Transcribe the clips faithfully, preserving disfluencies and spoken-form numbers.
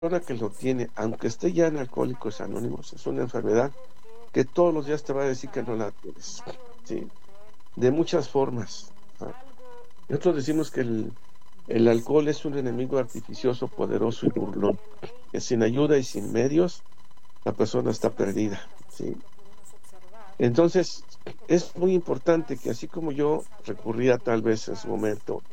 persona que lo tiene, aunque esté ya en Alcohólicos Anónimos, es una enfermedad que todos los días te va a decir que no la tienes, ¿sí? De muchas formas. ¿Ah? Nosotros decimos que el, el alcohol es un enemigo artificioso, poderoso y burlón, que sin ayuda y sin medios, la persona está perdida, ¿sí? Entonces, es muy importante que así como yo recurría tal vez en su momento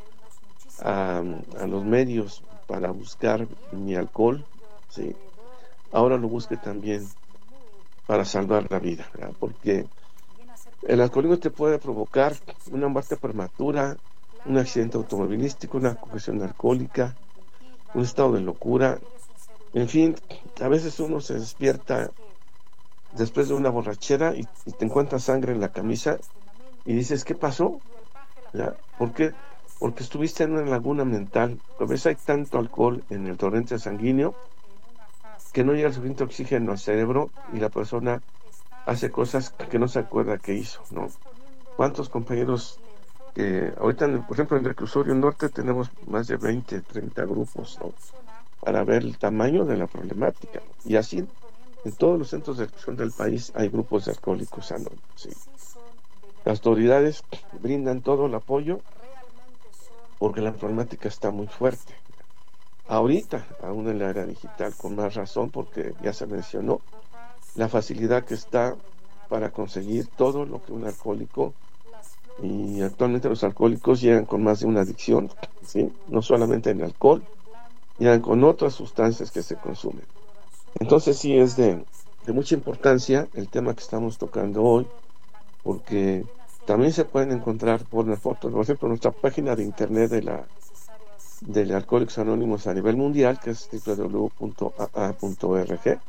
a, a los medios para buscar mi alcohol, ¿sí? Ahora lo busque también para salvar la vida, ¿verdad? Porque el alcoholismo te puede provocar una muerte prematura, un accidente automovilístico, una congestión alcohólica, un estado de locura. En fin, a veces uno se despierta después de una borrachera y, y te encuentras sangre en la camisa y dices, ¿qué pasó? ¿Ya? ¿Por qué? Porque estuviste en una laguna mental. A veces hay tanto alcohol en el torrente sanguíneo que no llega el suficiente oxígeno al cerebro y la persona hace cosas que no se acuerda que hizo, ¿no? ¿Cuántos compañeros que ahorita, en el- por ejemplo, en el Reclusorio Norte tenemos más de veinte, treinta grupos, ¿no? Para ver el tamaño de la problemática, ¿no? Y así en todos los centros de reclusión del país hay grupos de alcohólicos anónimos, ¿sí? Las autoridades brindan todo el apoyo porque la problemática está muy fuerte. Ahorita, aún en la era digital, con más razón, porque ya se mencionó la facilidad que está para conseguir todo lo que un alcohólico, y actualmente los alcohólicos llegan con más de una adicción, ¿sí? No solamente en alcohol, llegan con otras sustancias que se consumen. Entonces sí es de, de mucha importancia el tema que estamos tocando hoy, porque también se pueden encontrar por una foto, por ejemplo, nuestra página de internet de la de Alcohólicos Anónimos a nivel mundial, que es doble u doble u doble u punto a a punto org.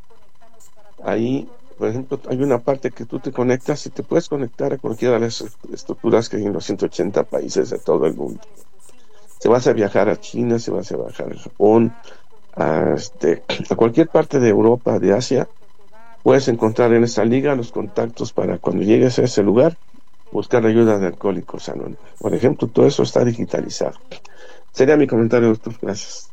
Ahí, por ejemplo, hay una parte que tú te conectas y te puedes conectar a cualquiera de las estructuras que hay en los ciento ochenta países de todo el mundo. Se vas a viajar a China, se vas a viajar a Japón, a, este, a cualquier parte de Europa, de Asia, puedes encontrar en esa liga los contactos para cuando llegues a ese lugar, buscar ayuda de Alcohólicos Anónimos. Por ejemplo, todo eso está digitalizado. Sería mi comentario, doctor. Gracias.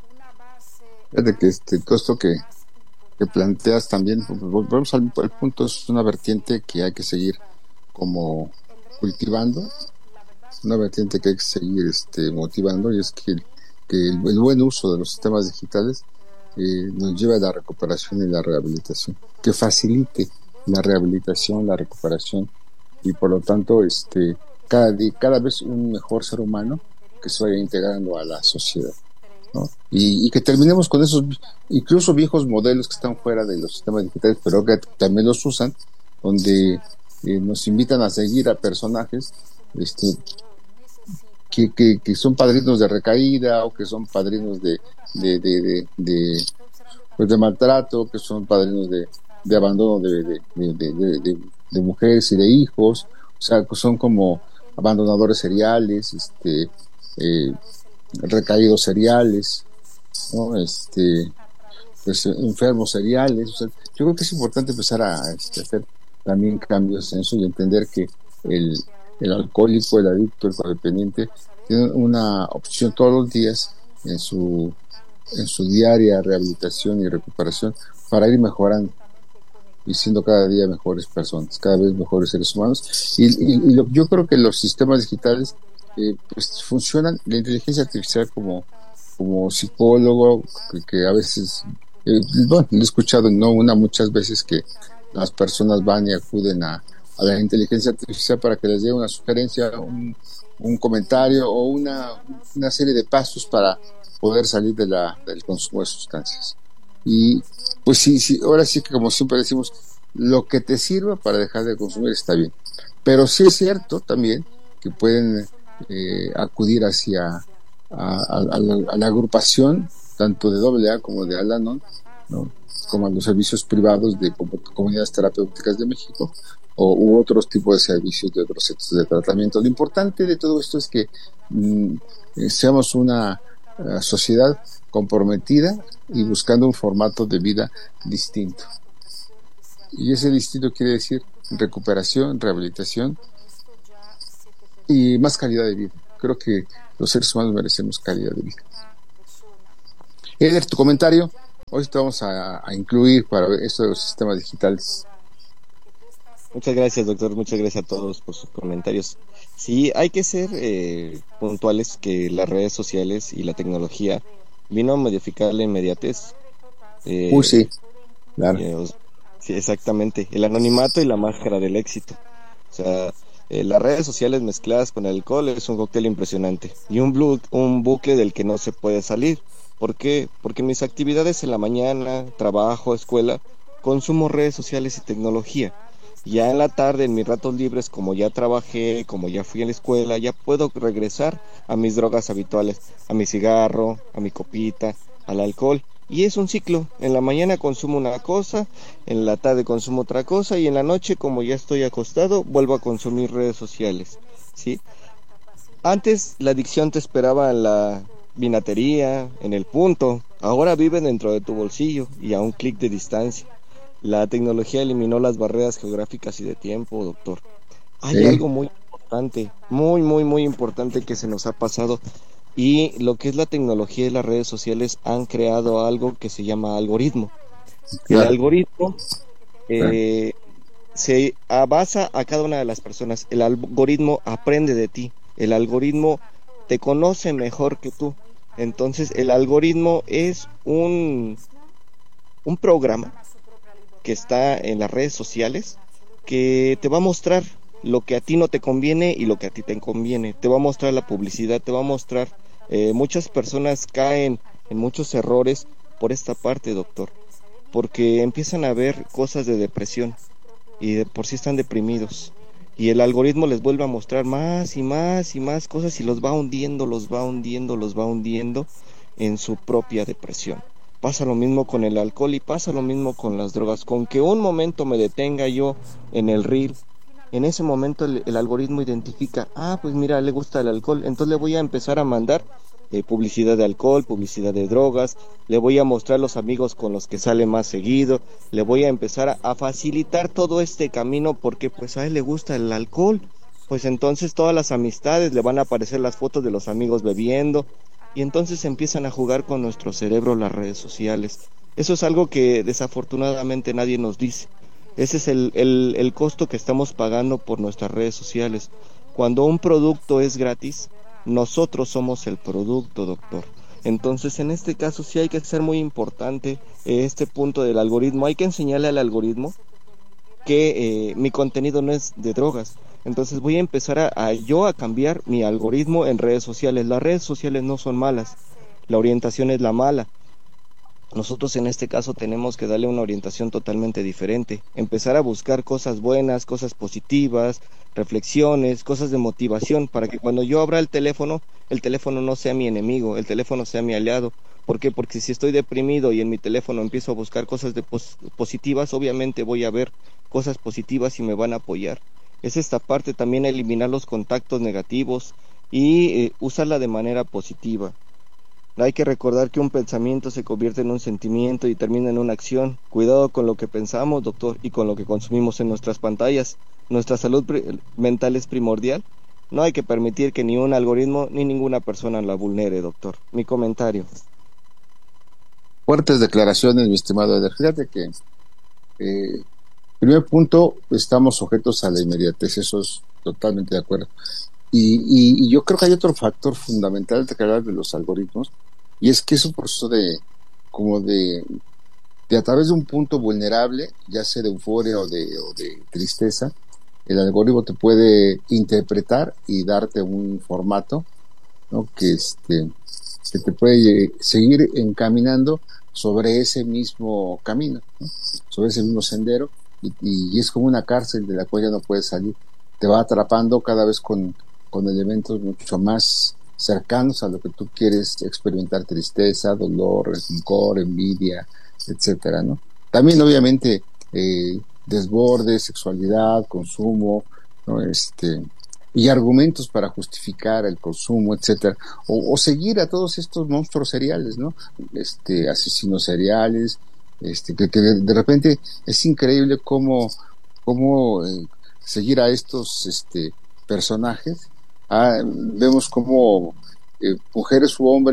Fíjate que este, todo esto que, que planteas también, volvemos al, al punto, es una vertiente que hay que seguir como cultivando, una vertiente que hay que seguir este, motivando, y es que, que el, el buen uso de los sistemas digitales eh, nos lleva a la recuperación y la rehabilitación, que facilite la rehabilitación, la recuperación, y por lo tanto este, cada, día, cada vez un mejor ser humano que se vaya integrando a la sociedad, ¿no? Y, y que terminemos con esos incluso viejos modelos que están fuera de los sistemas digitales, pero que también los usan, donde eh, nos invitan a seguir a personajes este, que, que, que son padrinos de recaída, o que son padrinos de, de, de, de, de, pues de maltrato, que son padrinos de, de abandono de, de, de, de, de, de mujeres y de hijos, o sea, que son como abandonadores seriales, este, eh, recaídos seriales, ¿no? Este, pues enfermos seriales. O sea, yo creo que es importante empezar a este, hacer también cambios en eso y entender que el, el alcohólico, el adicto, el codependiente tiene una opción todos los días en su en su diaria rehabilitación y recuperación para ir mejorando y siendo cada día mejores personas, cada vez mejores seres humanos. Y, y, y lo, yo creo que los sistemas digitales eh, pues funcionan, la inteligencia artificial como, como psicólogo, que, que a veces, eh, bueno, he escuchado no una, muchas veces que las personas van y acuden a, a la inteligencia artificial para que les dé una sugerencia, un, un comentario o una, una serie de pasos para poder salir de la, del consumo de sustancias. Y pues sí, sí, ahora sí que como siempre decimos, lo que te sirva para dejar de consumir está bien. Pero sí es cierto también que pueden eh, acudir hacia a, a, a, la, a la agrupación tanto de doble A como de Al-Anon, ¿no? Como a los servicios privados de comunidades terapéuticas de México, o u otros tipos de servicios de otros centros de tratamiento. Lo importante de todo esto es que mmm, seamos una uh, sociedad comprometida y buscando un formato de vida distinto. Y ese distinto quiere decir recuperación, rehabilitación y más calidad de vida. Creo que los seres humanos merecemos calidad de vida. Eder, tu comentario. hoy te vamos a, a incluir para estos sistemas digitales. Muchas gracias, doctor. Muchas gracias a todos por sus comentarios. Sí, hay que ser eh, puntuales que las redes sociales y la tecnología vino a modificar la inmediatez. Eh, Uy, sí, claro. eh, sí, exactamente. El anonimato y la máscara del éxito. O sea, eh, las redes sociales mezcladas con el alcohol es un cóctel impresionante y un, blu- un bucle del que no se puede salir. ¿Por qué? Porque mis actividades en la mañana, trabajo, escuela, consumo redes sociales y tecnología. Ya en la tarde, en mis ratos libres, como ya trabajé, como ya fui a la escuela, ya puedo regresar a mis drogas habituales, a mi cigarro, a mi copita, al alcohol. Y es un ciclo. En la mañana consumo una cosa, en la tarde consumo otra cosa y en la noche, como ya estoy acostado, vuelvo a consumir redes sociales. ¿Sí? Antes la adicción te esperaba en la vinatería, en el punto. Ahora vive dentro de tu bolsillo y a un clic de distancia. La tecnología eliminó las barreras geográficas y de tiempo, doctor. Hay Sí, algo muy importante, muy, muy, muy importante que se nos ha pasado. Y lo que es la tecnología y las redes sociales han creado algo que se llama algoritmo. El claro, algoritmo claro. eh, se basa a cada una de las personas. El algoritmo aprende de ti. El algoritmo te conoce mejor que tú. Entonces, el algoritmo es un, un programa que está en las redes sociales que te va a mostrar lo que a ti no te conviene y lo que a ti te conviene. Te va a mostrar la publicidad, te va a mostrar. Eh, muchas personas caen en muchos errores por esta parte, doctor, porque empiezan a ver cosas de depresión y de por sí están deprimidos. Y el algoritmo les vuelve a mostrar más y más y más cosas y los va hundiendo, los va hundiendo, los va hundiendo en su propia depresión. Pasa lo mismo con el alcohol y pasa lo mismo con las drogas. Con que un momento me detenga yo en el reel, en ese momento el, el algoritmo identifica, ah, pues mira, le gusta el alcohol, entonces le voy a empezar a mandar eh, publicidad de alcohol, publicidad de drogas, le voy a mostrar los amigos con los que sale más seguido, le voy a empezar a, a facilitar todo este camino porque pues a él le gusta el alcohol, pues entonces todas las amistades le van a aparecer las fotos de los amigos bebiendo y entonces empiezan a jugar con nuestro cerebro las redes sociales. Eso es algo que desafortunadamente nadie nos dice. Ese es el, el, el costo que estamos pagando por nuestras redes sociales. Cuando un producto es gratis, nosotros somos el producto, doctor. Entonces, en este caso sí hay que ser muy importante eh, este punto del algoritmo. Hay que enseñarle al algoritmo que eh, mi contenido no es de drogas. Entonces voy a empezar a, a yo a cambiar mi algoritmo en redes sociales. Las redes sociales no son malas, la orientación es la mala. Nosotros en este caso tenemos que darle una orientación totalmente diferente, empezar a buscar cosas buenas, cosas positivas, reflexiones, cosas de motivación, para que cuando yo abra el teléfono, el teléfono no sea mi enemigo, el teléfono sea mi aliado. ¿Por qué? Porque si estoy deprimido y en mi teléfono empiezo a buscar cosas de pos- positivas, obviamente voy a ver cosas positivas y me van a apoyar. Es esta parte también eliminar los contactos negativos y eh, usarla de manera positiva. Hay que recordar que un pensamiento se convierte en un sentimiento y termina en una acción. Cuidado con lo que pensamos, doctor, y con lo que consumimos en nuestras pantallas. Nuestra salud mental es primordial. No hay que permitir que ni un algoritmo ni ninguna persona la vulnere, doctor. Mi comentario. Fuertes declaraciones, mi estimado Eder. Fíjate que, eh, primer punto, estamos sujetos a la inmediatez, eso es totalmente de acuerdo. Y, y, y yo creo que hay otro factor fundamental de que hablar de los algoritmos, y es que es un proceso de, como de, de a través de un punto vulnerable, ya sea de euforia o de, o de tristeza, el algoritmo te puede interpretar y darte un formato, ¿no? que este que te puede seguir encaminando sobre ese mismo camino, ¿no? Sobre ese mismo sendero, y, y es como una cárcel de la cual ya no puedes salir. Te va atrapando cada vez con, con elementos mucho más cercanos a lo que tú quieres experimentar: tristeza, dolor, rencor, envidia, etcétera, ¿no? También, obviamente, eh, desborde, sexualidad, consumo, ¿no? Este, y argumentos para justificar el consumo, etcétera, o, o seguir a todos estos monstruos seriales, ¿no? Este, asesinos seriales, este, que, que de, de repente es increíble cómo, cómo eh, seguir a estos, este, personajes. Ah, vemos como eh, mujeres u hombres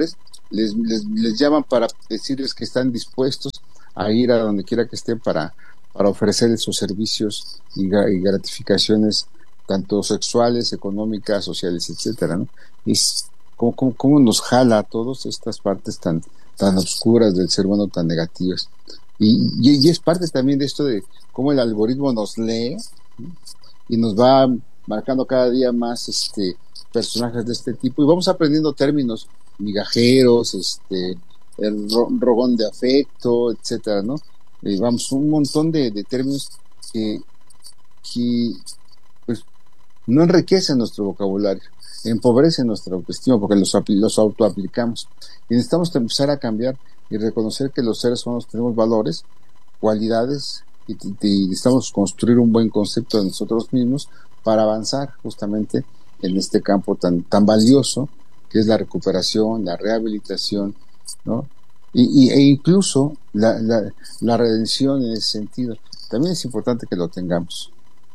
les, les, les llaman para decirles que están dispuestos a ir a donde quiera que estén para, para ofrecer esos servicios y, y gratificaciones tanto sexuales, económicas, sociales, etcétera, ¿no? Es como, como, como nos jala a todos estas partes tan, tan oscuras del ser humano, tan negativas. Y, y, y es parte también de esto de cómo el algoritmo nos lee, ¿no? Y nos va marcando cada día más este personajes de este tipo, y vamos aprendiendo términos migajeros, este el ro- rogón de afecto, etcétera, ¿no? Y vamos, un montón de, de términos que, que pues no enriquecen nuestro vocabulario, empobrecen nuestra autoestima porque los, los autoaplicamos. Y necesitamos empezar a cambiar y reconocer que los seres humanos tenemos valores, cualidades, y, y necesitamos construir un buen concepto de nosotros mismos para avanzar justamente en este campo tan, tan valioso que es la recuperación, la rehabilitación, ¿no? Y, y, e incluso la, la, la redención en ese sentido. También es importante que lo tengamos.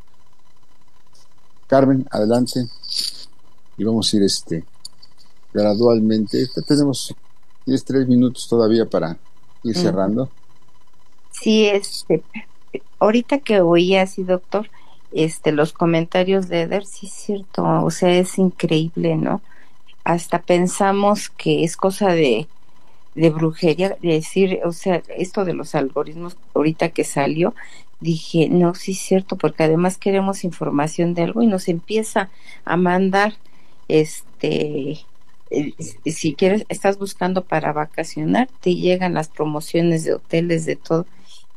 Carmen, adelante. Y vamos a ir este gradualmente. Tenemos diez, tres minutos todavía para ir cerrando. Sí, este, ahorita que oí así, doctor, este, los comentarios de Eder, sí es cierto, o sea, es increíble, ¿no? Hasta pensamos que es cosa de, de brujería, de decir, o sea, esto de los algoritmos, ahorita que salió, dije, no, sí es cierto, porque además queremos información de algo y nos empieza a mandar, este, eh, si quieres, estás buscando para vacacionar, te llegan las promociones de hoteles, de todo,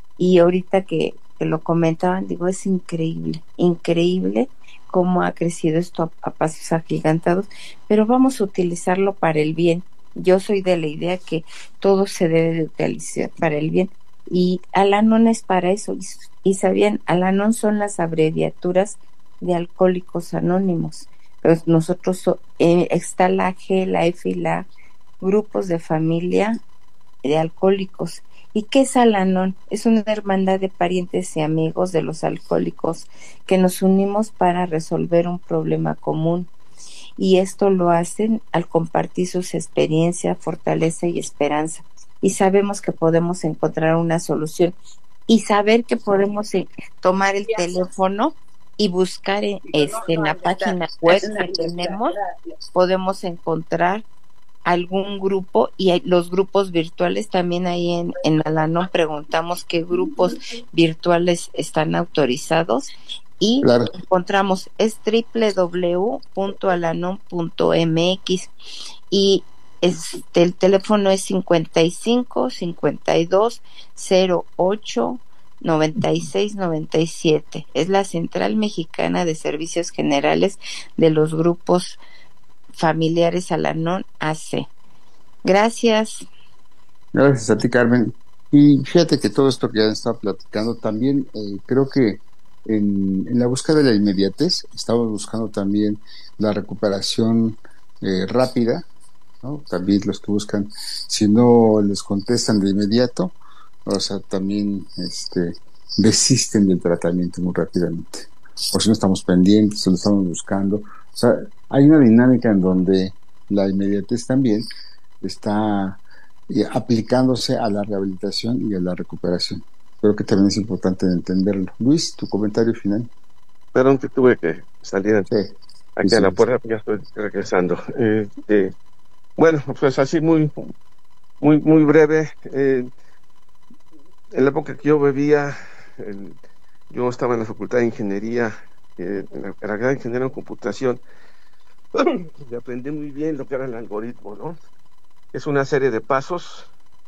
y ahorita que, que lo comentaban, digo, es increíble, increíble cómo ha crecido esto a, a pasos agigantados, pero vamos a utilizarlo para el bien. Yo soy de la idea que todo se debe de utilizar para el bien, y Al-Anon es para eso, y, y sabían, Al-Anon son las abreviaturas de Alcohólicos Anónimos, pero nosotros, eh, está la G, la F y la A, grupos de familia de alcohólicos. ¿Y qué es Al-Anon? Es una hermandad de parientes y amigos de los alcohólicos que nos unimos para resolver un problema común. Y esto lo hacen al compartir sus experiencias, fortaleza y esperanza. Y sabemos que podemos encontrar una solución. Y saber que podemos eh, tomar el teléfono y buscar en, este, en la página web que tenemos, podemos encontrar algún grupo, y los grupos virtuales también. Ahí en, en Al-Anon preguntamos qué grupos virtuales están autorizados, y claro, encontramos es doble u doble u doble u punto alanon punto eme equis, y este, el teléfono es cincuenta y cinco, cincuenta y dos, cero ocho, noventa y seis, noventa y siete. Es la Central Mexicana de Servicios Generales de los Grupos Familiares Al-Anon A C. Gracias. Gracias a ti, Carmen. Y fíjate que todo esto que ya estaba platicando también, eh, creo que en, en la búsqueda de la inmediatez estamos buscando también la recuperación eh, rápida, ¿no? También los que buscan, si no les contestan de inmediato, o sea, también este desisten del tratamiento muy rápidamente. O si no estamos pendientes, o lo estamos buscando. O sea, hay una dinámica en donde la inmediatez también está eh, aplicándose a la rehabilitación y a la recuperación. Creo que también es importante entenderlo. Luis, tu comentario final. Perdón que tuve que salir sí, aquí sí, a la puerta, ya estoy regresando. Eh, eh, bueno, pues así muy muy muy breve. Eh, en la época que yo bebía, el, yo estaba en la Facultad de Ingeniería, eh, en la, la gran ingeniero en computación, y aprendí muy bien lo que era el algoritmo, ¿no? Es una serie de pasos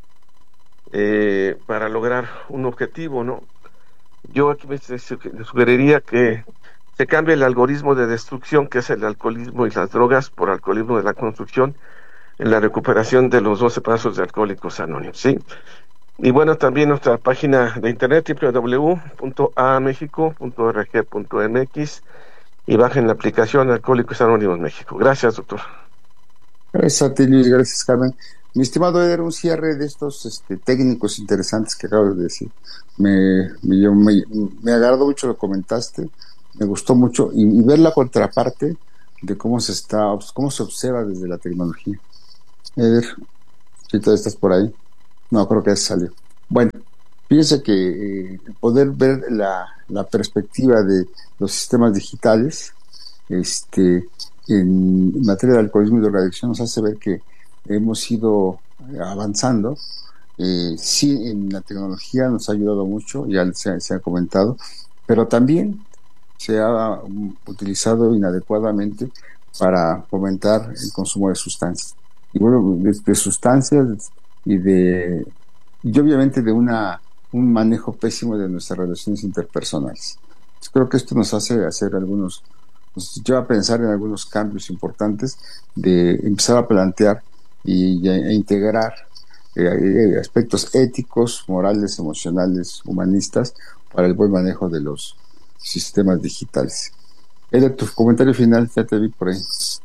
eh, para lograr un objetivo, ¿no? Yo aquí me sugeriría que se cambie el algoritmo de destrucción, que es el alcoholismo y las drogas, por alcoholismo de la construcción, en la recuperación de los doce pasos de Alcohólicos Anónimos, ¿sí? Y bueno, también nuestra página de internet, doble u doble u doble u punto a mexico punto org punto eme equis, y bajen la aplicación Alcohólicos Anónimos México. Gracias, doctor. Gracias a ti, Luis. Gracias, Carmen. Mi estimado Eder, un cierre de estos este, técnicos interesantes que acabas de decir. Me, me, me, me agradó mucho lo que comentaste, me gustó mucho, y, y ver la contraparte de cómo se está, cómo se observa desde la tecnología. Eder. Si todavía estás por ahí. No, creo que ya salió. Bueno, fíjense que eh, poder ver la, la perspectiva de los sistemas digitales este, en materia de alcoholismo y drogadicción nos hace ver que hemos ido avanzando. Eh, sí, en la tecnología nos ha ayudado mucho, ya se, se ha comentado, pero también se ha um, utilizado inadecuadamente para fomentar el consumo de sustancias. Y bueno, de, de sustancias y de y obviamente de una un manejo pésimo de nuestras relaciones interpersonales. Pues creo que esto nos hace hacer algunos, nos lleva a pensar en algunos cambios importantes, de empezar a plantear y a integrar eh, aspectos éticos, morales, emocionales, humanistas para el buen manejo de los sistemas digitales. Eder, tu comentario final, ya te vi por ahí.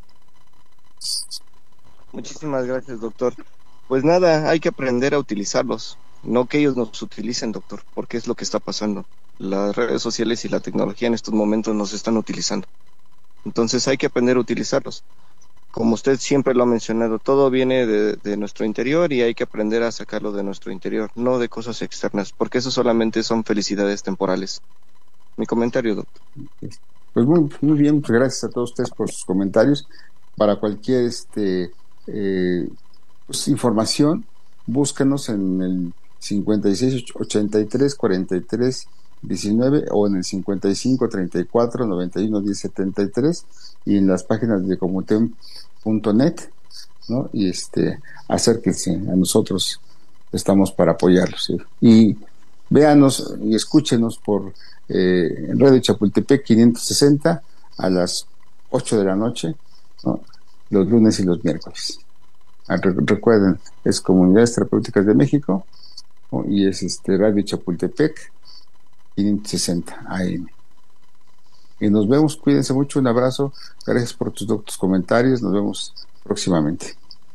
Muchísimas gracias, doctor. Pues nada, hay que aprender a utilizarlos, no que ellos nos utilicen, doctor, porque es lo que está pasando. Las redes sociales y la tecnología en estos momentos nos están utilizando. Entonces hay que aprender a utilizarlos. Como usted siempre lo ha mencionado, todo viene de, de nuestro interior y hay que aprender a sacarlo de nuestro interior, no de cosas externas, porque eso solamente son felicidades temporales. Mi comentario, doctor. Pues muy, muy bien, pues gracias a todos ustedes por sus comentarios. Para cualquier este eh, pues, información, búscanos en el cincuenta y seis ochenta y tres cuarenta y tres diecinueve o en el cincuenta y cinco treinta y cuatro noventa y uno diez setenta y tres y en las páginas de comutem punto net, ¿no? Y este acérquense a nosotros, estamos para apoyarlos, ¿sí? Y véanos y escúchenos por eh, en Radio Chapultepec quinientos sesenta a las ocho de la noche, ¿no? Los lunes y los miércoles. Recuerden, es Comunidades Terapéuticas de México, ¿no? Y es este Radio Chapultepec quinientos sesenta A M. Y nos vemos, cuídense mucho, un abrazo, gracias por tus, tus comentarios, nos vemos próximamente.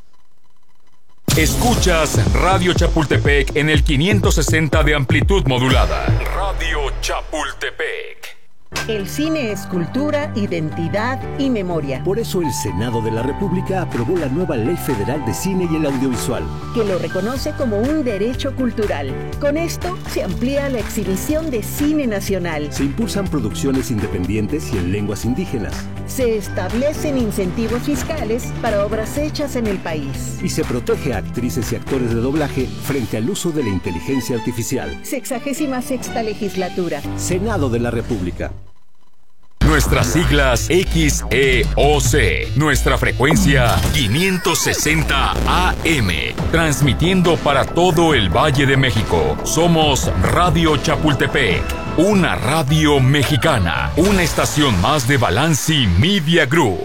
Escuchas Radio Chapultepec en el quinientos sesenta de amplitud modulada. Radio Chapultepec. El cine es cultura, identidad y memoria. Por eso el Senado de la República aprobó la nueva Ley Federal de Cine y el Audiovisual, que lo reconoce como un derecho cultural. Con esto se amplía la exhibición de cine nacional. Se impulsan producciones independientes y en lenguas indígenas. Se establecen incentivos fiscales para obras hechas en el país. Y se protege a actrices y actores de doblaje frente al uso de la inteligencia artificial. Sexagésima sexta legislatura. Senado de la República. Nuestras siglas X E O C. Nuestra frecuencia quinientos sesenta A M. Transmitiendo para todo el Valle de México. Somos Radio Chapultepec. Una radio mexicana. Una estación más de Balanci Media Group.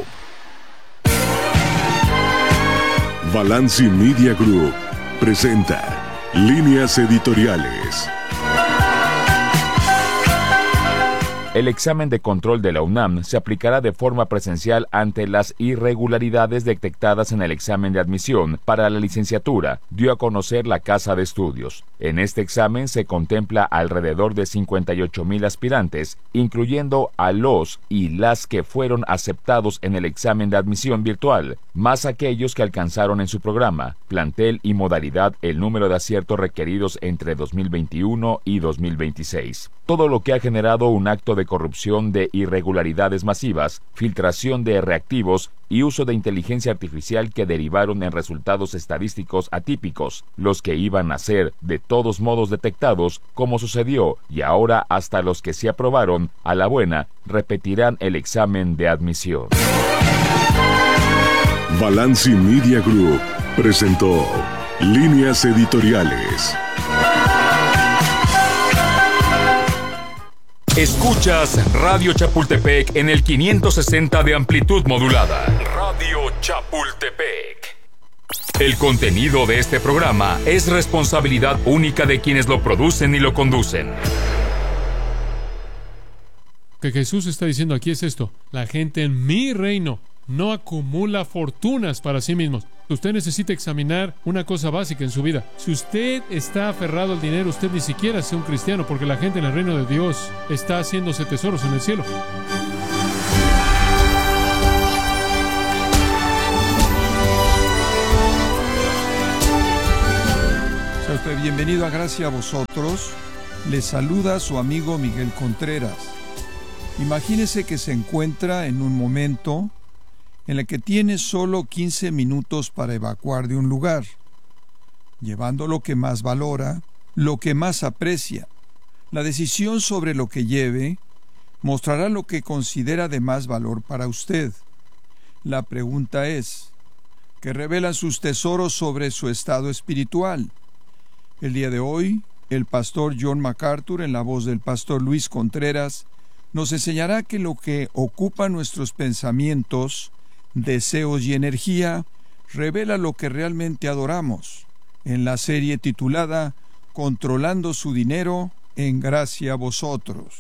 Balanci Media Group presenta Líneas Editoriales. El examen de control de la UNAM se aplicará de forma presencial ante las irregularidades detectadas en el examen de admisión para la licenciatura, dio a conocer la Casa de Estudios. En este examen se contempla alrededor de cincuenta y ocho mil aspirantes, incluyendo a los y las que fueron aceptados en el examen de admisión virtual, más aquellos que alcanzaron en su programa, plantel y modalidad el número de aciertos requeridos entre dos mil veintiuno y dos mil veintiséis. Todo lo que ha generado un acto de corrupción, de irregularidades masivas, filtración de reactivos y uso de inteligencia artificial que derivaron en resultados estadísticos atípicos, los que iban a ser de todos modos detectados, como sucedió, y ahora hasta los que se aprobaron, a la buena, repetirán el examen de admisión. Balanci Media Group presentó Líneas Editoriales. Escuchas Radio Chapultepec en el quinientos sesenta de amplitud modulada. Radio Chapultepec. El contenido de este programa es responsabilidad única de quienes lo producen y lo conducen. Lo que Jesús está diciendo aquí es esto: la gente en mi reino no acumula fortunas para sí mismos. Usted necesita examinar una cosa básica en su vida. Si usted está aferrado al dinero, usted ni siquiera sea un cristiano, porque la gente en el reino de Dios está haciéndose tesoros en el cielo. usted bienvenido a Gracia a vosotros. Les saluda su amigo Miguel Contreras. Imagínese que se encuentra en un momento en el que tiene solo quince minutos para evacuar de un lugar, llevando lo que más valora, lo que más aprecia. La decisión sobre lo que lleve mostrará lo que considera de más valor para usted. La pregunta es, ¿qué revelan sus tesoros sobre su estado espiritual? El día de hoy, el pastor John MacArthur, en la voz del pastor Luis Contreras, nos enseñará que lo que ocupa nuestros pensamientos, deseos y energía revela lo que realmente adoramos, en la serie titulada Controlando su dinero en Gracia a vosotros.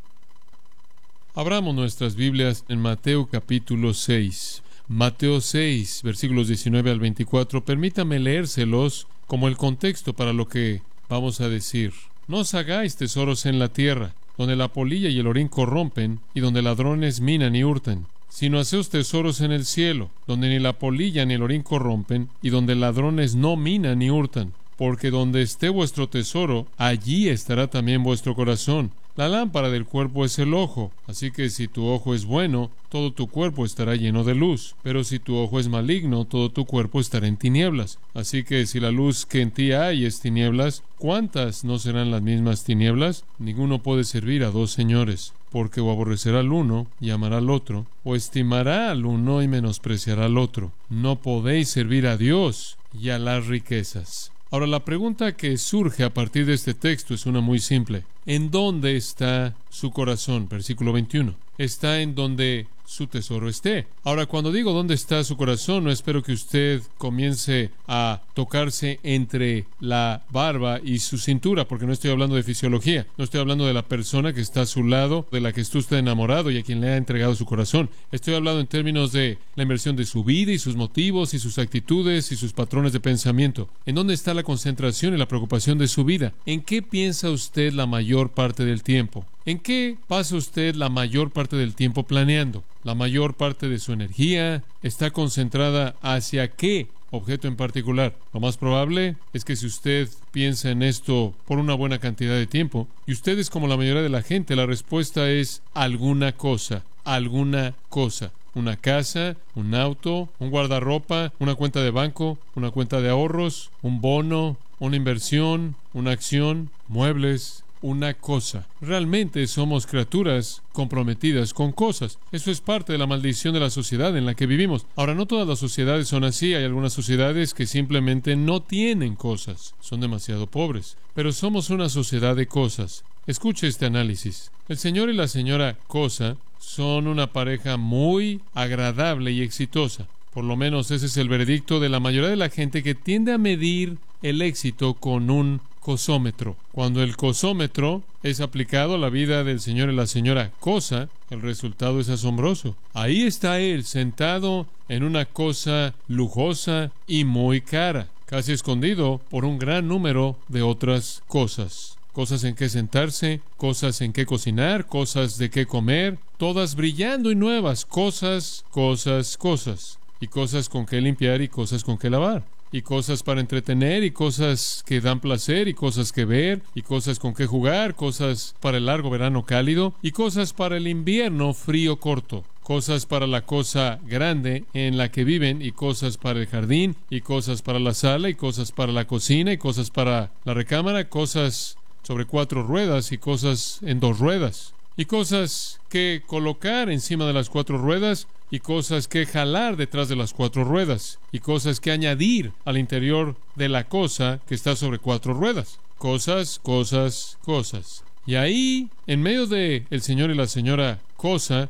Abramos nuestras Biblias en Mateo capítulo seis. Mateo seis, versículos diecinueve al veinticuatro. Permítame leérselos como el contexto para lo que vamos a decir. No os hagáis tesoros en la tierra, donde la polilla y el orín corrompen, y donde ladrones minan y hurtan, sino haceos tesoros en el cielo, donde ni la polilla ni el orín corrompen, y donde ladrones no minan ni hurtan. Porque donde esté vuestro tesoro, allí estará también vuestro corazón. La lámpara del cuerpo es el ojo, así que si tu ojo es bueno, todo tu cuerpo estará lleno de luz. Pero si tu ojo es maligno, todo tu cuerpo estará en tinieblas. Así que si la luz que en ti hay es tinieblas, ¿cuántas no serán las mismas tinieblas? Ninguno puede servir a dos señores, porque o aborrecerá al uno y amará al otro, o estimará al uno y menospreciará al otro. No podéis servir a Dios y a las riquezas. Ahora, la pregunta que surge a partir de este texto es una muy simple. ¿En dónde está su corazón? Versículo veintiuno. Está en donde su tesoro esté. Ahora, cuando digo dónde está su corazón, no espero que usted comience a tocarse entre la barba y su cintura, porque no estoy hablando de fisiología. No estoy hablando de la persona que está a su lado, de la que está usted enamorado y a quien le ha entregado su corazón. Estoy hablando en términos de la inversión de su vida y sus motivos y sus actitudes y sus patrones de pensamiento. ¿En dónde está la concentración y la preocupación de su vida? ¿En qué piensa usted la mayor parte del tiempo? ¿En qué pasa usted la mayor parte del tiempo planeando? La mayor parte de su energía está concentrada hacia qué objeto en particular. Lo más probable es que si usted piensa en esto por una buena cantidad de tiempo, y usted es como la mayoría de la gente, la respuesta es alguna cosa, alguna cosa. Una casa, un auto, un guardarropa, una cuenta de banco, una cuenta de ahorros, un bono, una inversión, una acción, muebles, una cosa. Realmente somos criaturas comprometidas con cosas. Eso es parte de la maldición de la sociedad en la que vivimos. Ahora, no todas las sociedades son así. Hay algunas sociedades que simplemente no tienen cosas. Son demasiado pobres. Pero somos una sociedad de cosas. Escuche este análisis. El señor y la señora Cosa son una pareja muy agradable y exitosa. Por lo menos ese es el veredicto de la mayoría de la gente que tiende a medir el éxito con un cosómetro. Cuando el cosómetro es aplicado a la vida del señor y la señora Cosa, el resultado es asombroso. Ahí está él, sentado en una cosa lujosa y muy cara, casi escondido por un gran número de otras cosas. Cosas en que sentarse, cosas en que cocinar, cosas de qué comer, todas brillando y nuevas, cosas, cosas, cosas. Y cosas con que limpiar y cosas con que lavar. Y cosas para entretener, y cosas que dan placer, y cosas que ver, y cosas con que jugar, cosas para el largo verano cálido, y cosas para el invierno frío corto. Cosas para la cosa grande en la que viven, y cosas para el jardín, y cosas para la sala, y cosas para la cocina, y cosas para la recámara, cosas sobre cuatro ruedas, y cosas en dos ruedas. Y cosas que colocar encima de las cuatro ruedas, y cosas que jalar detrás de las cuatro ruedas, y cosas que añadir al interior de la cosa que está sobre cuatro ruedas. Cosas, cosas, cosas. Y ahí, en medio de el señor y la señora Cosa,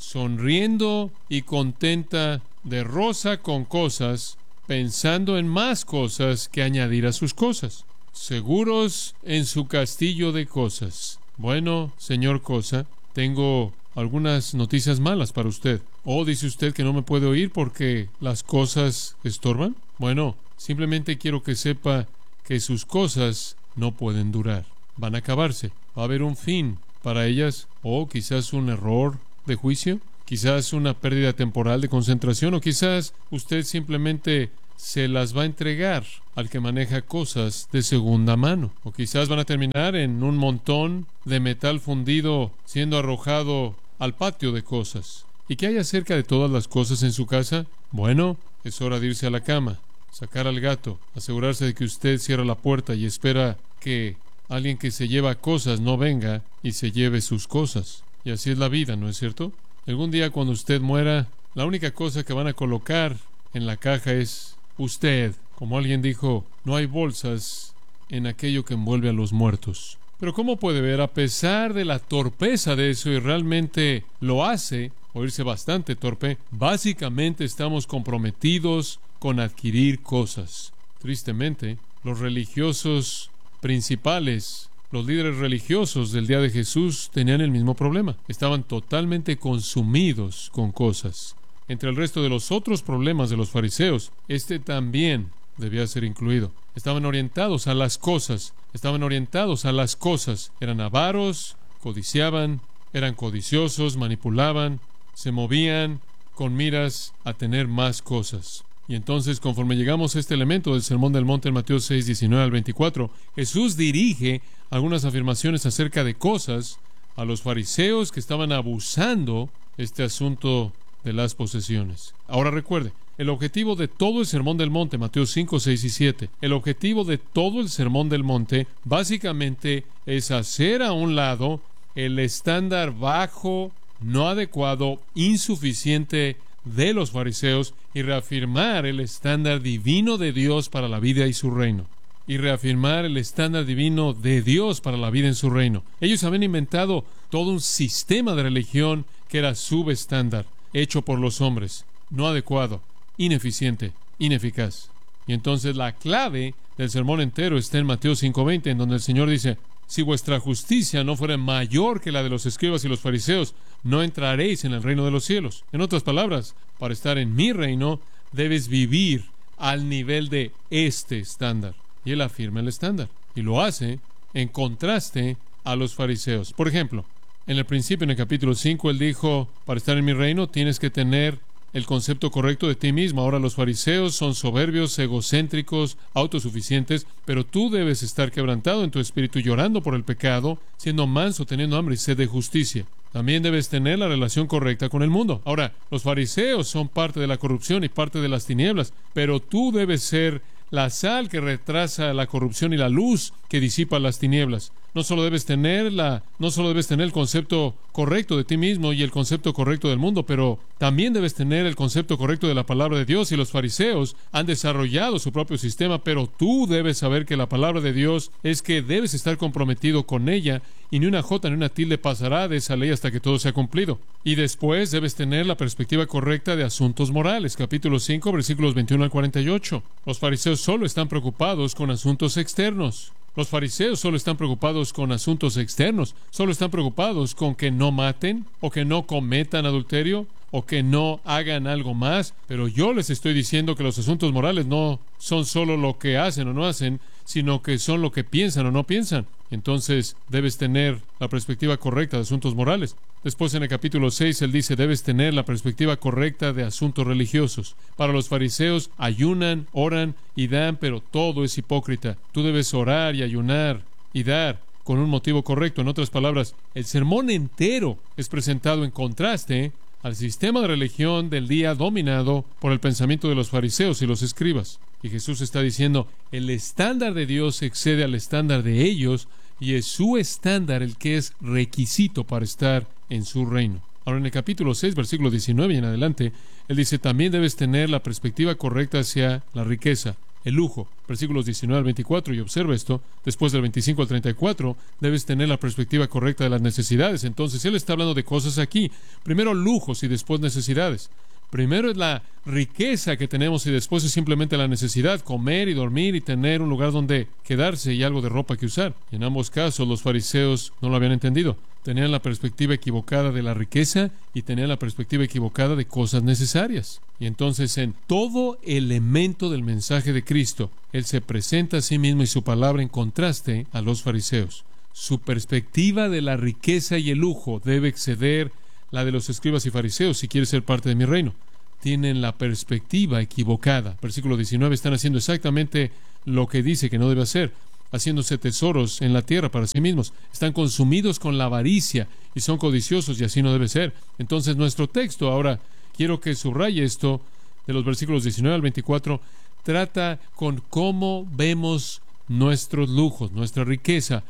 sonriendo y contenta de rosa con cosas, pensando en más cosas que añadir a sus cosas. Seguros en su castillo de cosas. Bueno, señor Cosa, tengo algunas noticias malas para usted. ¿O dice usted que no me puede oír porque las cosas estorban? Bueno, simplemente quiero que sepa que sus cosas no pueden durar. Van a acabarse. Va a haber un fin para ellas, o quizás un error de juicio, quizás una pérdida temporal de concentración, o quizás usted simplemente se las va a entregar al que maneja cosas de segunda mano. O quizás van a terminar en un montón de metal fundido siendo arrojado al patio de cosas. ¿Y qué hay acerca de todas las cosas en su casa? Bueno, es hora de irse a la cama, sacar al gato, asegurarse de que usted cierra la puerta y espera que alguien que se lleva cosas no venga y se lleve sus cosas. Y así es la vida, ¿no es cierto? Algún día cuando usted muera, la única cosa que van a colocar en la caja es usted. Como alguien dijo, no hay bolsas en aquello que envuelve a los muertos. Pero como puede ver, a pesar de la torpeza de eso, y realmente lo hace, oírse bastante torpe, básicamente estamos comprometidos con adquirir cosas. Tristemente, los religiosos principales, los líderes religiosos del día de Jesús tenían el mismo problema. Estaban totalmente consumidos con cosas. Entre el resto de los otros problemas de los fariseos, este también debía ser incluido. Estaban orientados a las cosas, estaban orientados a las cosas. Eran avaros, codiciaban, eran codiciosos, manipulaban, se movían con miras a tener más cosas. Y entonces, conforme llegamos a este elemento del Sermón del Monte en Mateo seis, diecinueve al veinticuatro, Jesús dirige algunas afirmaciones acerca de cosas a los fariseos que estaban abusando este asunto de las posesiones. Ahora recuerde, el objetivo de todo el Sermón del Monte, Mateo cinco, seis y siete, el objetivo de todo el Sermón del Monte básicamente es hacer a un lado el estándar bajo, no adecuado, insuficiente de los fariseos y reafirmar el estándar divino de Dios para la vida y su reino. Y reafirmar el estándar divino de Dios para la vida en su reino. Ellos habían inventado todo un sistema de religión que era subestándar, hecho por los hombres, no adecuado, ineficiente, ineficaz. Y entonces la clave del sermón entero está en Mateo cinco veinte, en donde el Señor dice: si vuestra justicia no fuera mayor que la de los escribas y los fariseos, no entraréis en el reino de los cielos. En otras palabras, para estar en mi reino, debes vivir al nivel de este estándar. Y Él afirma el estándar. Y lo hace en contraste a los fariseos. Por ejemplo, en el principio, en el capítulo cinco, Él dijo, para estar en mi reino, tienes que tener el concepto correcto de ti mismo. Ahora los fariseos son soberbios, egocéntricos, autosuficientes, pero tú debes estar quebrantado en tu espíritu, llorando por el pecado, siendo manso, teniendo hambre y sed de justicia. También debes tener la relación correcta con el mundo. Ahora, los fariseos son parte de la corrupción y parte de las tinieblas, pero tú debes ser la sal que retrasa la corrupción y la luz que disipa las tinieblas. No solo debes tener la, no solo debes tener el concepto correcto de ti mismo y el concepto correcto del mundo, pero también debes tener el concepto correcto de la palabra de Dios. Y los fariseos han desarrollado su propio sistema, pero tú debes saber que la palabra de Dios es que debes estar comprometido con ella, y ni una jota ni una tilde pasará de esa ley hasta que todo sea cumplido. Y después debes tener la perspectiva correcta de asuntos morales. Capítulo cinco, versículos veintiuno al cuarenta y ocho. Los fariseos solo están preocupados con asuntos externos. Los fariseos solo están preocupados con asuntos externos. Solo están preocupados con que no maten, o que no cometan adulterio, o que no hagan algo más. Pero yo les estoy diciendo que los asuntos morales no son solo lo que hacen o no hacen, sino que son lo que piensan o no piensan. Entonces debes tener la perspectiva correcta de asuntos morales. Después, en el capítulo seis, él dice, debes tener la perspectiva correcta de asuntos religiosos. Para los fariseos, ayunan, oran y dan, pero todo es hipócrita. Tú debes orar y ayunar y dar con un motivo correcto. En otras palabras, el sermón entero es presentado en contraste al sistema de religión del día dominado por el pensamiento de los fariseos y los escribas. Y Jesús está diciendo, el estándar de Dios excede al estándar de ellos, y es su estándar el que es requisito para estar en su reino. Ahora, en el capítulo seis, versículo diecinueve y en adelante, él dice, también debes tener la perspectiva correcta hacia la riqueza, el lujo. Versículos diecinueve al veinticuatro, y observa esto, después del veinticinco al treinta y cuatro, debes tener la perspectiva correcta de las necesidades. Entonces, él está hablando de cosas aquí. Primero lujos y después necesidades. Primero es la riqueza que tenemos y después es simplemente la necesidad, comer y dormir y tener un lugar donde quedarse y algo de ropa que usar. Y en ambos casos los fariseos no lo habían entendido. Tenían la perspectiva equivocada de la riqueza y tenían la perspectiva equivocada de cosas necesarias. Y entonces en todo elemento del mensaje de Cristo, Él se presenta a sí mismo y su palabra en contraste a los fariseos. Su perspectiva de la riqueza y el lujo debe exceder la de los escribas y fariseos si quiere ser parte de mi reino. tienen la perspectiva equivocada. Versículo diecinueve, están haciendo exactamente lo que dice que no debe hacer, haciéndose tesoros en la tierra para sí mismos. Están consumidos con la avaricia y son codiciosos, y así no debe ser. Entonces nuestro texto, ahora quiero que subraye esto, de los versículos diecinueve al veinticuatro, trata con cómo vemos nuestros lujos, nuestra riqueza,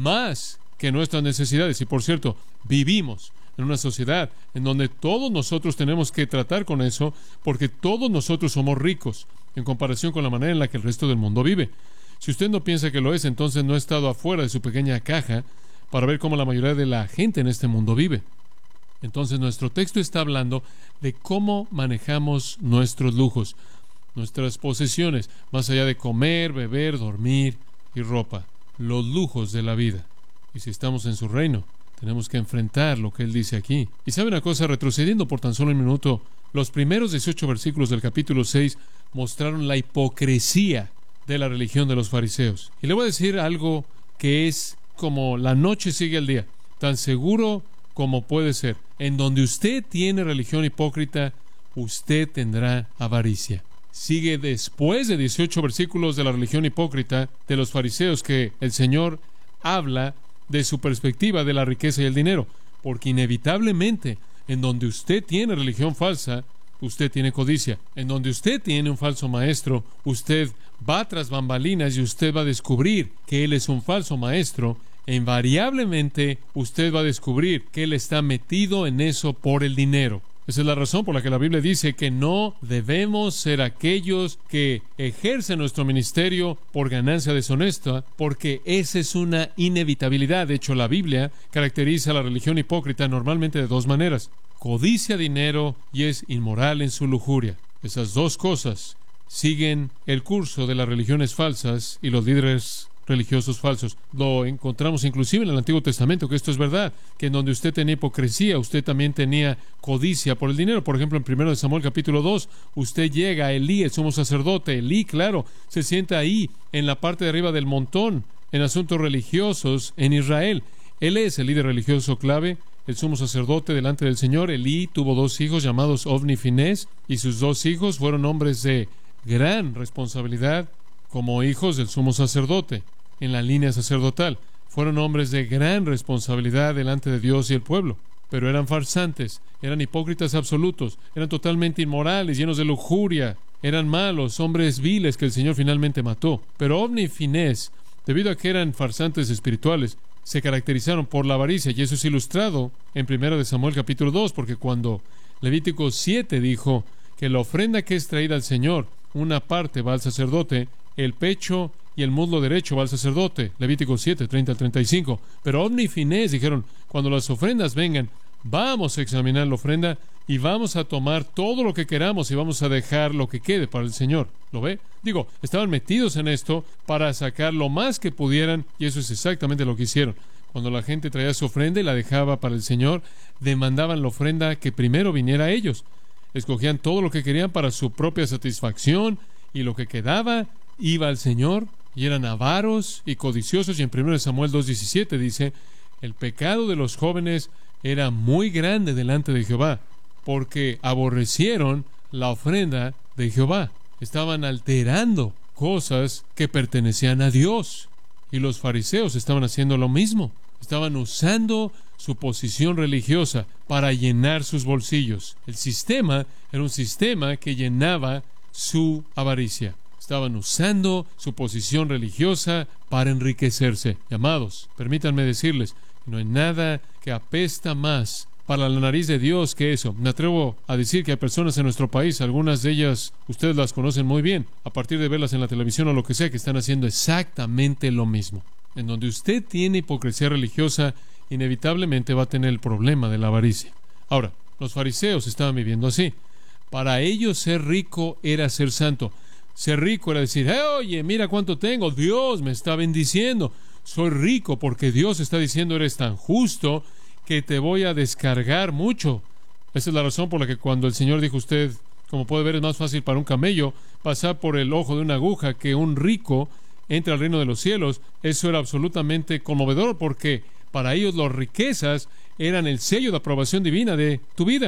más que nuestras necesidades. Y por cierto, vivimos en una sociedad en donde todos nosotros tenemos que tratar con eso, porque todos nosotros somos ricos en comparación con la manera en la que el resto del mundo vive. Si usted no piensa que lo es, entonces no ha estado afuera de su pequeña caja para ver cómo la mayoría de la gente en este mundo vive. Entonces nuestro texto está hablando de cómo manejamos nuestros lujos, nuestras posesiones, más allá de comer, beber, dormir y ropa, los lujos de la vida. Y si estamos en su reino, tenemos que enfrentar lo que Él dice aquí. Y sabe una cosa, retrocediendo por tan solo un minuto, los primeros dieciocho versículos del capítulo seis mostraron la hipocresía de la religión de los fariseos. Y le voy a decir algo que es como la noche sigue al día, tan seguro como puede ser. En donde usted tiene religión hipócrita, usted tendrá avaricia. Sigue después de dieciocho versículos de la religión hipócrita de los fariseos que el Señor habla de su perspectiva de la riqueza y el dinero, porque inevitablemente en donde usted tiene religión falsa, usted tiene codicia. En donde usted tiene un falso maestro, usted va tras bambalinas y usted va a descubrir que él es un falso maestro, e invariablemente usted va a descubrir que él está metido en eso por el dinero. Esa es la razón por la que la Biblia dice que no debemos ser aquellos que ejercen nuestro ministerio por ganancia deshonesta, porque esa es una inevitabilidad. De hecho, la Biblia caracteriza a la religión hipócrita normalmente de dos maneras: codicia dinero y es inmoral en su lujuria. Esas dos cosas siguen el curso de las religiones falsas y los líderes religiosos falsos. Lo encontramos inclusive en el Antiguo Testamento, que esto es verdad, que en donde usted tenía hipocresía, usted también tenía codicia por el dinero. Por ejemplo, en primero de Samuel capítulo dos, usted llega a Elí, el sumo sacerdote. Elí, claro, se sienta ahí en la parte de arriba del montón en asuntos religiosos en Israel. Él es el líder religioso clave, el sumo sacerdote delante del Señor. Elí tuvo dos hijos llamados Ofni y Finés, y sus dos hijos fueron hombres de gran responsabilidad como hijos del sumo sacerdote en la línea sacerdotal. Fueron hombres de gran responsabilidad delante de Dios y el pueblo, pero eran farsantes, eran hipócritas absolutos, eran totalmente inmorales, llenos de lujuria, eran malos, hombres viles que el Señor finalmente mató. Pero Ofni y Finés, debido a que eran farsantes espirituales, se caracterizaron por la avaricia, y eso es ilustrado en primero de Samuel capítulo dos, porque cuando Levítico siete dijo que la ofrenda que es traída al Señor, una parte va al sacerdote, el pecho y el muslo derecho va al sacerdote, Levítico siete, treinta al treinta y cinco. Pero Ofni y Finés dijeron: cuando las ofrendas vengan, vamos a examinar la ofrenda y vamos a tomar todo lo que queramos y vamos a dejar lo que quede para el Señor. ¿Lo ve? Digo, estaban metidos en esto para sacar lo más que pudieran, y eso es exactamente lo que hicieron. Cuando la gente traía su ofrenda y la dejaba para el Señor, demandaban la ofrenda que primero viniera a ellos. Escogían todo lo que querían para su propia satisfacción, y lo que quedaba iba al Señor. Y eran avaros y codiciosos, y en primero de Samuel dos diecisiete dice: el pecado de los jóvenes era muy grande delante de Jehová, porque aborrecieron la ofrenda de Jehová. Estaban alterando cosas que pertenecían a Dios. Y los fariseos estaban haciendo lo mismo. Estaban usando su posición religiosa para llenar sus bolsillos. El sistema era un sistema que llenaba su avaricia. Estaban usando su posición religiosa para enriquecerse. Y, amados, permítanme decirles, no hay nada que apesta más para la nariz de Dios que eso. Me atrevo a decir que hay personas en nuestro país, algunas de ellas ustedes las conocen muy bien, a partir de verlas en la televisión o lo que sea, que están haciendo exactamente lo mismo. En donde usted tiene hipocresía religiosa, inevitablemente va a tener el problema de la avaricia. Ahora, los fariseos estaban viviendo así. Para ellos ser rico era ser santo. Ser rico era decir: hey, oye, mira cuánto tengo, Dios me está bendiciendo. Soy rico porque Dios está diciendo: eres tan justo que te voy a descargar mucho. Esa es la razón por la que cuando el Señor dijo: usted, como puede ver, es más fácil para un camello pasar por el ojo de una aguja que un rico entre al reino de los cielos, eso era absolutamente conmovedor, porque para ellos las riquezas eran el sello de aprobación divina de tu vida.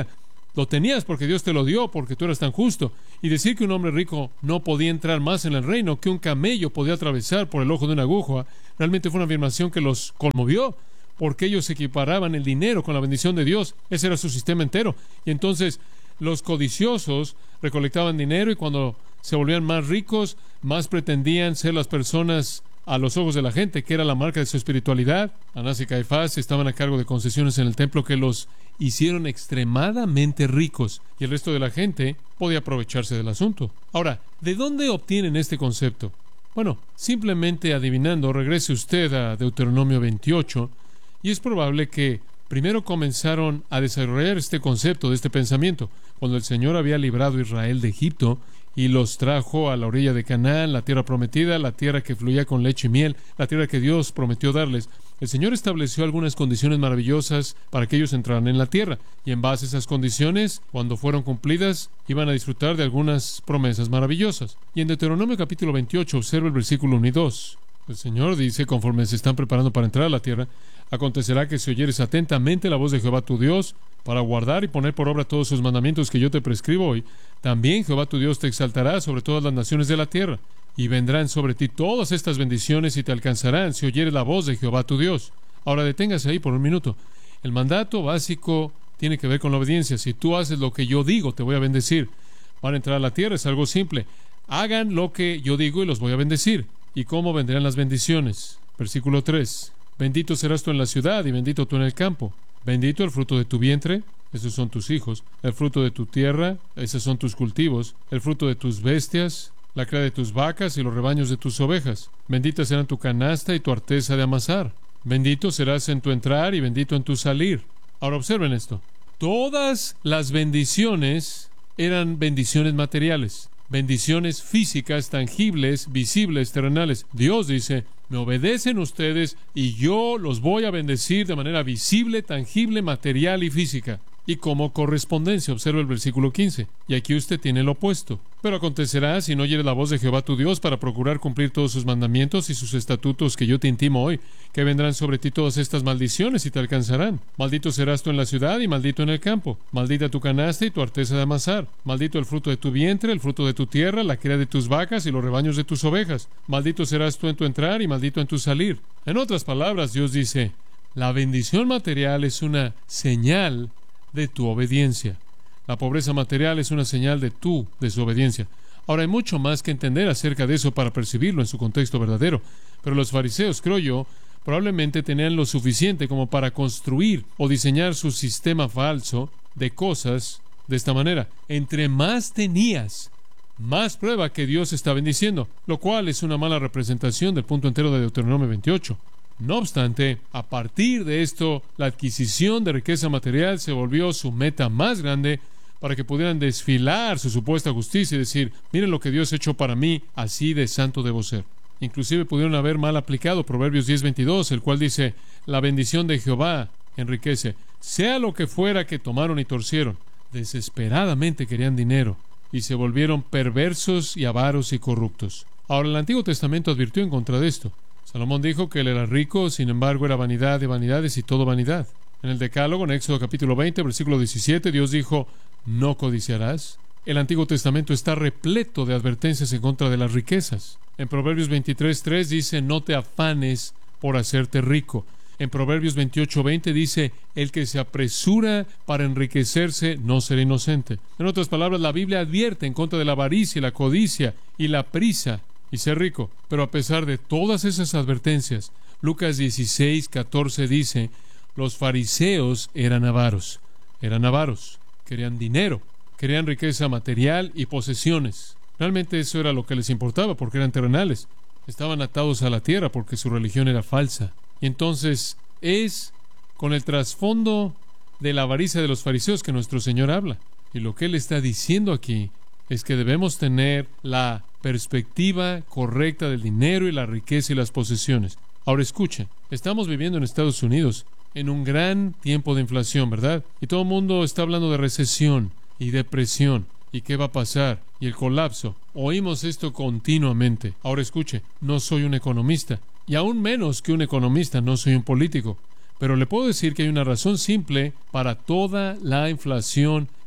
Lo tenías porque Dios te lo dio, porque tú eras tan justo. Y decir que un hombre rico no podía entrar más en el reino, que un camello podía atravesar por el ojo de una aguja, realmente fue una afirmación que los conmovió, porque ellos equiparaban el dinero con la bendición de Dios. Ese era su sistema entero. Y entonces los codiciosos recolectaban dinero, y cuando se volvían más ricos, más pretendían ser las personas a los ojos de la gente, que era la marca de su espiritualidad. Anás y Caifás estaban a cargo de concesiones en el templo que los hicieron extremadamente ricos, y el resto de la gente podía aprovecharse del asunto. Ahora, ¿de dónde obtienen este concepto? Bueno, simplemente adivinando, regrese usted a Deuteronomio veintiocho, y es probable que primero comenzaron a desarrollar este concepto, de este pensamiento, cuando el Señor había librado a Israel de Egipto y los trajo a la orilla de Canaán, la tierra prometida, la tierra que fluía con leche y miel, la tierra que Dios prometió darles. El Señor estableció algunas condiciones maravillosas para que ellos entraran en la tierra, y en base a esas condiciones, cuando fueron cumplidas, iban a disfrutar de algunas promesas maravillosas. Y en Deuteronomio capítulo veintiocho, observa el versículo uno y dos. El Señor dice, conforme se están preparando para entrar a la tierra, acontecerá que si oyeres atentamente la voz de Jehová tu Dios, para guardar y poner por obra todos sus mandamientos que yo te prescribo hoy, también Jehová tu Dios te exaltará sobre todas las naciones de la tierra, y vendrán sobre ti todas estas bendiciones y te alcanzarán si oyeres la voz de Jehová tu Dios. Ahora deténgase ahí por un minuto. El mandato básico tiene que ver con la obediencia. Si tú haces lo que yo digo, te voy a bendecir. Van a entrar a la tierra, es algo simple. Hagan lo que yo digo y los voy a bendecir. ¿Y cómo vendrán las bendiciones? Versículo tres. Bendito serás tú en la ciudad y bendito tú en el campo. Bendito el fruto de tu vientre, esos son tus hijos. El fruto de tu tierra, esos son tus cultivos. El fruto de tus bestias, la cría de tus vacas y los rebaños de tus ovejas. Bendita será tu canasta y tu arteza de amasar. Bendito serás en tu entrar y bendito en tu salir. Ahora observen esto. Todas las bendiciones eran bendiciones materiales. Bendiciones físicas, tangibles, visibles, terrenales. Dios dice, me obedecen ustedes y yo los voy a bendecir de manera visible, tangible, material y física. Y como correspondencia, observa el versículo quince. Y aquí usted tiene lo opuesto. Pero acontecerá, si no oyere la voz de Jehová tu Dios para procurar cumplir todos sus mandamientos y sus estatutos que yo te intimo hoy, que vendrán sobre ti todas estas maldiciones y te alcanzarán. Maldito serás tú en la ciudad y maldito en el campo. Maldita tu canasta y tu arteza de amasar. Maldito el fruto de tu vientre, el fruto de tu tierra, la cría de tus vacas y los rebaños de tus ovejas. Maldito serás tú en tu entrar y maldito en tu salir. En otras palabras, Dios dice, la bendición material es una señal de tu obediencia. La pobreza material es una señal de tu desobediencia. Ahora hay mucho más que entender acerca de eso para percibirlo en su contexto verdadero, pero los fariseos, creo yo, probablemente tenían lo suficiente como para construir o diseñar su sistema falso de cosas de esta manera. Entre más tenías, más prueba que Dios está bendiciendo, lo cual es una mala representación del punto entero de Deuteronomio veintiocho. No obstante, a partir de esto, la adquisición de riqueza material se volvió su meta más grande para que pudieran desfilar su supuesta justicia y decir, miren lo que Dios ha hecho para mí, así de santo debo ser. Inclusive pudieron haber mal aplicado Proverbios diez veintidós, el cual dice, la bendición de Jehová enriquece, sea lo que fuera que tomaron y torcieron. Desesperadamente querían dinero y se volvieron perversos y avaros y corruptos. Ahora, el Antiguo Testamento advirtió en contra de esto. Salomón dijo que él era rico, sin embargo era vanidad de vanidades y todo vanidad. En el Decálogo, en Éxodo capítulo veinte, versículo diecisiete, Dios dijo, no codiciarás. El Antiguo Testamento está repleto de advertencias en contra de las riquezas. En Proverbios veintitrés tres dice, no te afanes por hacerte rico. En Proverbios veintiocho veinte dice, el que se apresura para enriquecerse no será inocente. En otras palabras, la Biblia advierte en contra de la avaricia, la codicia y la prisa y ser rico. Pero a pesar de todas esas advertencias, Lucas dieciséis catorce dice, los fariseos eran avaros, eran avaros, querían dinero, querían riqueza material y posesiones. Realmente eso era lo que les importaba porque eran terrenales. Estaban atados a la tierra porque su religión era falsa. Y entonces es con el trasfondo de la avaricia de los fariseos que nuestro Señor habla. Y lo que Él está diciendo aquí es que debemos tener la perspectiva correcta del dinero y la riqueza y las posesiones. Ahora escuchen, estamos viviendo en Estados Unidos en un gran tiempo de inflación, ¿verdad? Y todo el mundo está hablando de recesión y depresión y qué va a pasar y el colapso. Oímos esto continuamente. Ahora escuche, no soy un economista y aún menos que un economista no soy un político, pero le puedo decir que hay una razón simple para toda la inflación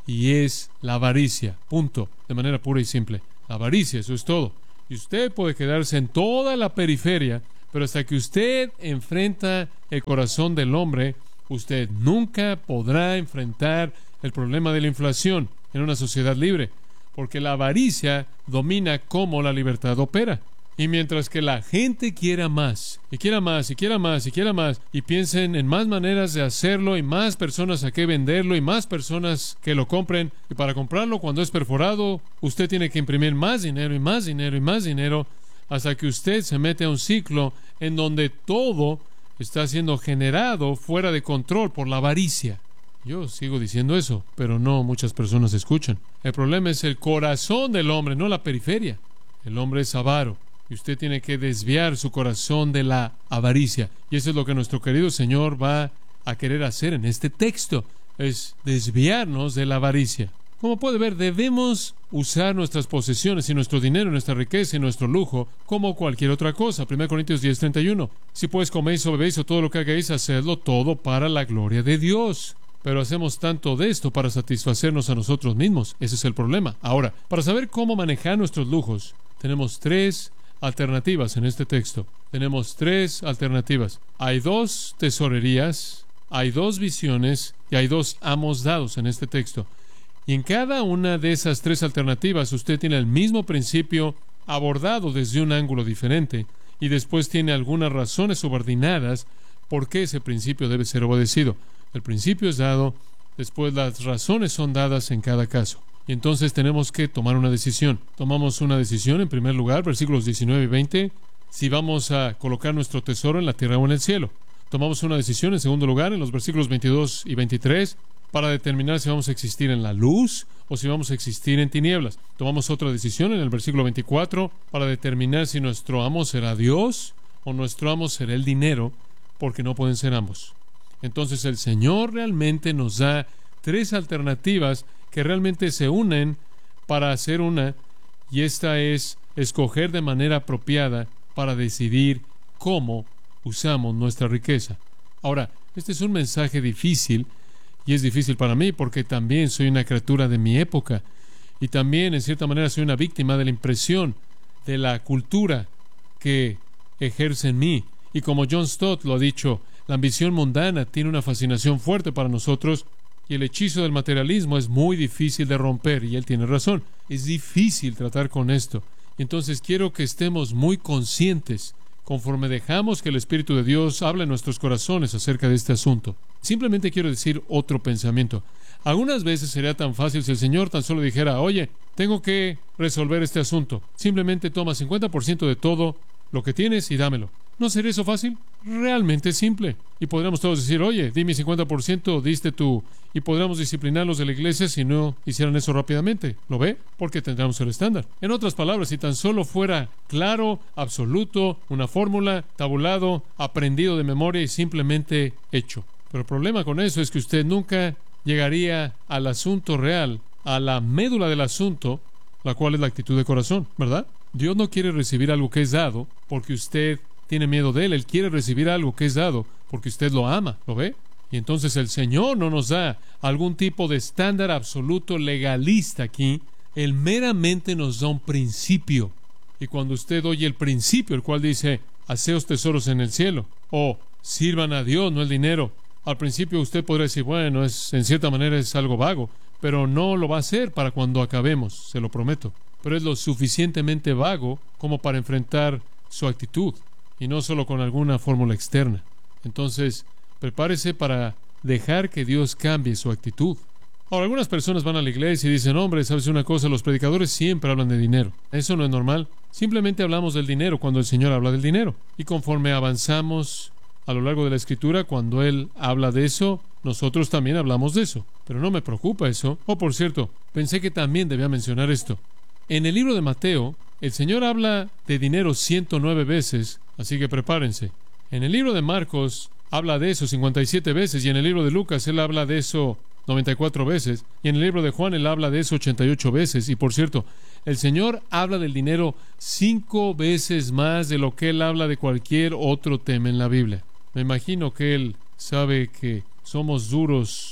y es la avaricia. Punto. De manera pura y simple. La avaricia, eso es todo. Y usted puede quedarse en toda la periferia, pero hasta que usted enfrenta el corazón del hombre, usted nunca podrá enfrentar el problema de la inflación en una sociedad libre, porque la avaricia domina cómo la libertad opera. Y mientras que la gente quiera más, y quiera más, y quiera más, y quiera más, y piensen en más maneras de hacerlo, y más personas a qué venderlo, y más personas que lo compren, y para comprarlo cuando es perforado, usted tiene que imprimir más dinero, y más dinero, y más dinero, hasta que usted se mete a un ciclo en donde todo está siendo generado fuera de control por la avaricia. Yo sigo diciendo eso, pero no muchas personas escuchan. El problema es el corazón del hombre, no la periferia. El hombre es avaro. Y usted tiene que desviar su corazón de la avaricia. Y eso es lo que nuestro querido Señor va a querer hacer en este texto. Es desviarnos de la avaricia. Como puede ver, debemos usar nuestras posesiones y nuestro dinero, nuestra riqueza y nuestro lujo como cualquier otra cosa. primera Corintios diez, treinta y uno. Si pues coméis o bebéis o todo lo que hagáis, hacedlo todo para la gloria de Dios. Pero hacemos tanto de esto para satisfacernos a nosotros mismos. Ese es el problema. Ahora, para saber cómo manejar nuestros lujos, tenemos tres alternativas en este texto. Tenemos tres alternativas. Hay dos tesorerías, hay dos visiones y hay dos amos dados en este texto. Y en cada una de esas tres alternativas usted tiene el mismo principio abordado desde un ángulo diferente y después tiene algunas razones subordinadas por qué ese principio debe ser obedecido. El principio es dado, después las razones son dadas en cada caso. Y entonces tenemos que tomar una decisión. Tomamos una decisión, en primer lugar, versículos diecinueve y veinte, si vamos a colocar nuestro tesoro en la tierra o en el cielo. Tomamos una decisión, en segundo lugar, en los versículos veintidós y veintitrés, para determinar si vamos a existir en la luz o si vamos a existir en tinieblas. Tomamos otra decisión en el versículo veinticuatro, para determinar si nuestro amo será Dios o nuestro amo será el dinero, porque no pueden ser ambos. Entonces el Señor realmente nos da tres alternativas que realmente se unen para hacer una, y esta es escoger de manera apropiada para decidir cómo usamos nuestra riqueza. Ahora, este es un mensaje difícil, y es difícil para mí porque también soy una criatura de mi época, y también en cierta manera soy una víctima de la impresión de la cultura que ejerce en mí. Y como John Stott lo ha dicho, la ambición mundana tiene una fascinación fuerte para nosotros, y el hechizo del materialismo es muy difícil de romper, y él tiene razón. Es difícil tratar con esto. Entonces quiero que estemos muy conscientes conforme dejamos que el Espíritu de Dios hable en nuestros corazones acerca de este asunto. Simplemente quiero decir otro pensamiento. Algunas veces sería tan fácil si el Señor tan solo dijera: oye, tengo que resolver este asunto. Simplemente toma cincuenta por ciento de todo lo que tienes y dámelo. ¿No sería eso fácil? Realmente simple. Y podríamos todos decir: oye, di mi cincuenta por ciento, diste tú. Y podríamos disciplinarlos de la iglesia si no hicieran eso rápidamente. ¿Lo ve? Porque tendríamos el estándar. En otras palabras, si tan solo fuera claro, absoluto, una fórmula, tabulado, aprendido de memoria y simplemente hecho. Pero el problema con eso es que usted nunca llegaría al asunto real, a la médula del asunto, la cual es la actitud de corazón, ¿verdad? Dios no quiere recibir algo que es dado porque usted tiene miedo de él. Él quiere recibir algo que es dado porque usted lo ama. ¿Lo ve? Y entonces el Señor no nos da algún tipo de estándar absoluto legalista aquí. Él meramente nos da un principio. Y cuando usted oye el principio, el cual dice: haceos tesoros en el cielo, o sirvan a Dios, no el dinero, al principio usted podría decir: bueno, es, en cierta manera es algo vago, pero no lo va a hacer para cuando acabemos, se lo prometo. Pero es lo suficientemente vago como para enfrentar su actitud, y no solo con alguna fórmula externa. Entonces, prepárese para dejar que Dios cambie su actitud. Ahora, algunas personas van a la iglesia y dicen: hombre, ¿sabes una cosa? Los predicadores siempre hablan de dinero. Eso no es normal. Simplemente hablamos del dinero cuando el Señor habla del dinero. Y conforme avanzamos a lo largo de la Escritura, cuando Él habla de eso, nosotros también hablamos de eso. Pero no me preocupa eso. Oh, por cierto, pensé que también debía mencionar esto. En el libro de Mateo, el Señor habla de dinero ciento nueve veces, así que prepárense. En el libro de Marcos habla de eso cincuenta y siete veces, y en el libro de Lucas Él habla de eso noventa y cuatro veces, y en el libro de Juan Él habla de eso ochenta y ocho veces. Y por cierto, el Señor habla del dinero cinco veces más de lo que Él habla de cualquier otro tema en la Biblia. Me imagino que Él sabe que somos duros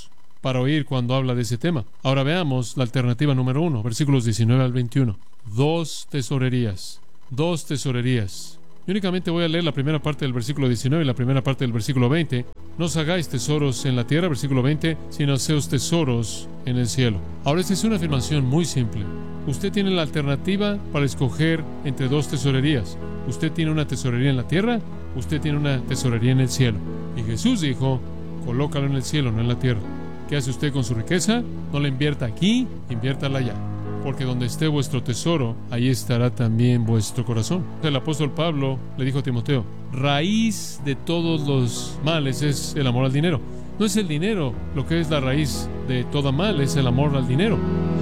para oír cuando habla de ese tema. Ahora veamos la alternativa número uno, versículos diecinueve al veintiuno. Dos tesorerías, dos tesorerías. Yo únicamente voy a leer la primera parte del versículo diecinueve y la primera parte del versículo veinte. No os hagáis tesoros en la tierra, versículo veinte, sino haceos tesoros en el cielo. Ahora, esta es una afirmación muy simple. Usted tiene la alternativa para escoger entre dos tesorerías. Usted tiene una tesorería en la tierra, usted tiene una tesorería en el cielo. Y Jesús dijo, colócalo en el cielo, no en la tierra. ¿Qué hace usted con su riqueza? No la invierta aquí, inviértala allá. Porque donde esté vuestro tesoro, ahí estará también vuestro corazón. El apóstol Pablo le dijo a Timoteo, raíz de todos los males es el amor al dinero. No es el dinero lo que es la raíz de todo mal, es el amor al dinero.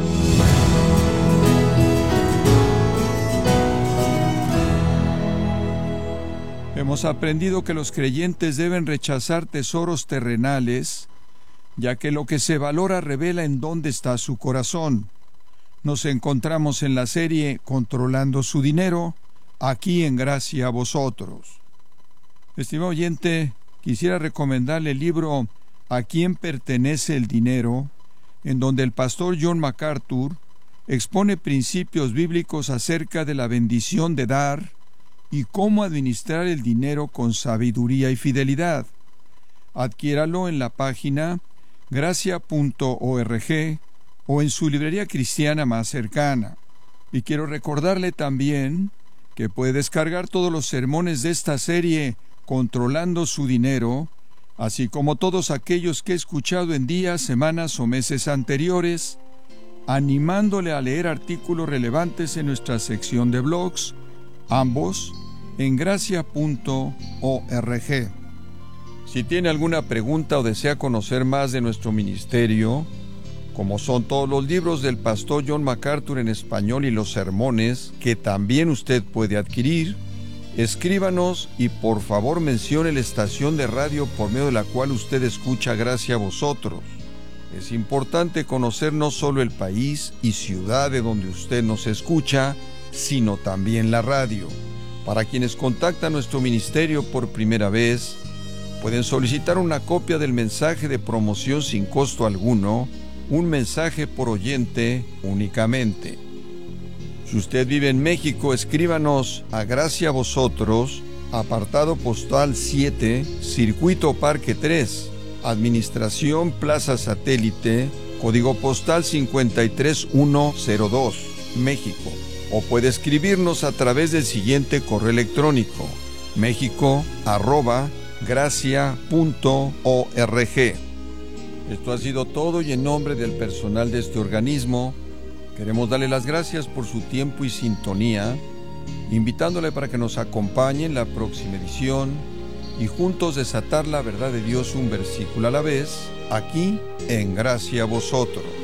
Hemos aprendido que los creyentes deben rechazar tesoros terrenales, ya que lo que se valora revela en dónde está su corazón. Nos encontramos en la serie Controlando su dinero, aquí en Gracia a Vosotros. Estimado oyente, quisiera recomendarle el libro ¿A quién pertenece el dinero?, en donde el pastor John MacArthur expone principios bíblicos acerca de la bendición de dar y cómo administrar el dinero con sabiduría y fidelidad. Adquiéralo en la página gracia punto org o en su librería cristiana más cercana. Y quiero recordarle también que puede descargar todos los sermones de esta serie Controlando su dinero, así como todos aquellos que he escuchado en días, semanas o meses anteriores, animándole a leer artículos relevantes en nuestra sección de blogs, ambos en gracia punto org. Si tiene alguna pregunta o desea conocer más de nuestro ministerio, como son todos los libros del pastor John MacArthur en español y los sermones que también usted puede adquirir, escríbanos y por favor mencione la estación de radio por medio de la cual usted escucha Gracia a Vosotros. Es importante conocer no solo el país y ciudad de donde usted nos escucha, sino también la radio. Para quienes contactan nuestro ministerio por primera vez, pueden solicitar una copia del mensaje de promoción sin costo alguno, un mensaje por oyente únicamente. Si usted vive en México, escríbanos a Gracia a Vosotros, apartado postal siete, Circuito Parque tres, Administración Plaza Satélite, código postal cincuenta y tres mil ciento dos, México. O puede escribirnos a través del siguiente correo electrónico, mexico arroba gracia punto org. Esto ha sido todo y en nombre del personal de este organismo, queremos darle las gracias por su tiempo y sintonía, invitándole para que nos acompañe en la próxima edición y juntos desatar la verdad de Dios un versículo a la vez, aquí en Gracia a Vosotros.